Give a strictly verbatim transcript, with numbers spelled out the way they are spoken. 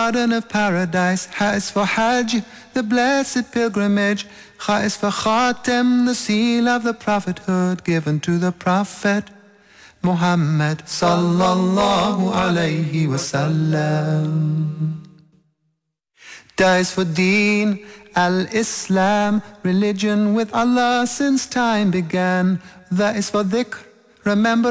garden of paradise. Ha is for Hajj, the blessed pilgrimage. Kha is for Khatem, the seal of the prophethood given to the prophet Muhammad sallallahu alayhi wasallam. Da is for Deen al-Islam, religion with Allah since time began. That is for dhikr, remember